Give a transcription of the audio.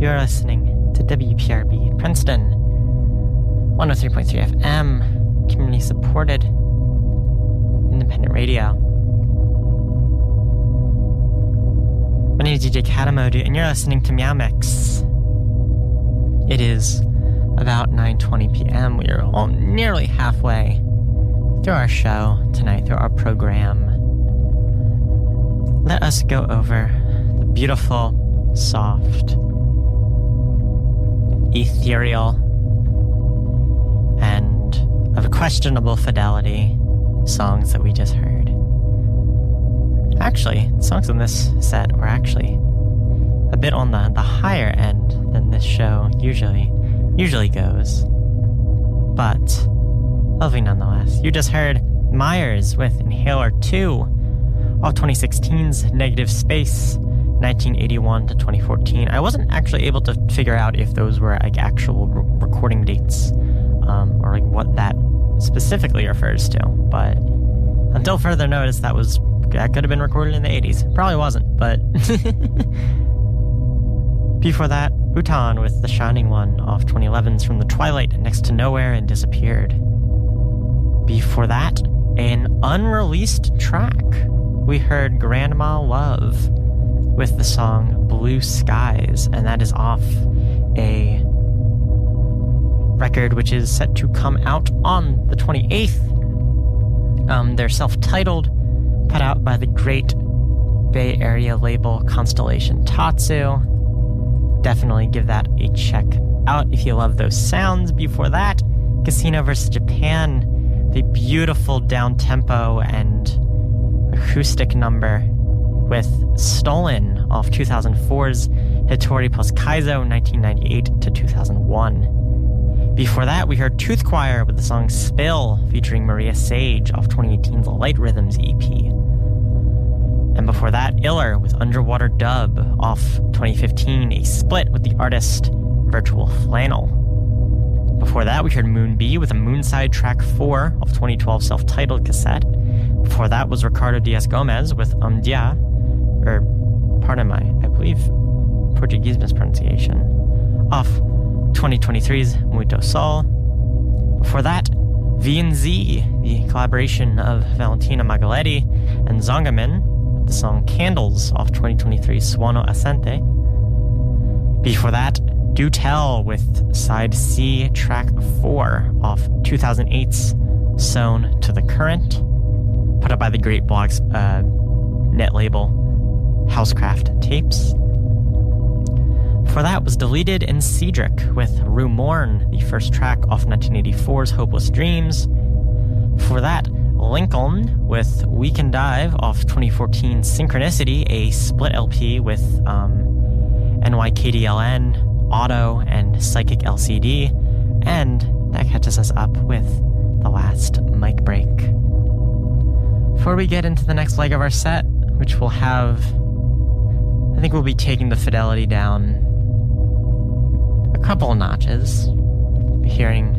You're listening to WPRB Princeton, 103.3 FM, community supported, independent radio. My name is DJ Katamodu, and you're listening to Meow Mix. It is about 9:20 p.m. We are all nearly halfway through our show tonight, through our program. Let us go over the beautiful, soft, ethereal, and of questionable fidelity songs that we just heard. Actually, songs in this set were actually a bit on the higher end than this show usually goes. But lovely nonetheless. You just heard Myers with Inhaler 2 off 2016's Negative Space, 1981 to 2014. I wasn't actually able to figure out if those were like actual recording dates, or like what that specifically refers to. But until further notice, that could have been recorded in the 80s. Probably wasn't, but before that, Utan with The Shining One off 2011's From the Twilight, Next to Nowhere and Disappeared. Before that, an unreleased track. We heard Grandma Love with the song Blue Skies, and that is off a record which is set to come out on the 28th. They're self-titled, put out by the great Bay Area label Constellation Tatsu. Definitely give that a check out if you love those sounds. Before that, Casino vs. Japan, the beautiful down-tempo and acoustic number with Stolen off 2004's Hitori plus Kaizo, 1998 to 2001. Before that, we heard Tooth Choir with the song Spill featuring Maria Sage off 2018's Light Rhythms EP. And before that, Iller with Underwater Dub off 2015, a split with the artist Virtual Flannel. Before that, we heard Moon B with a Moonside Track 4 off 2012 self-titled cassette. Before that was Ricardo Diaz-Gomez with Dia, or pardon my, I believe, Portuguese mispronunciation, off 2023's Muito Sol. Before that, V&Z, the collaboration of Valentina Magaletti and Zongamin, the song Candles off 2023's Suono Ascente. Before that, Do Tell with Side C Track 4 off 2008's Sewn to the Current, put up by the great blogs net label Housecraft Tapes. Before that was Deleted and Cedric with Rue Morn, the first track off 1984's Hopeless Dreams. Before that, Lincoln with We Can Dive off 2014 Synchronicity, a split LP with NYKDLN, Auto, and Psychic LCD. And that catches us up with the last mic break. Before we get into the next leg of our set, which will have, I think we'll be taking the fidelity down a couple of notches, hearing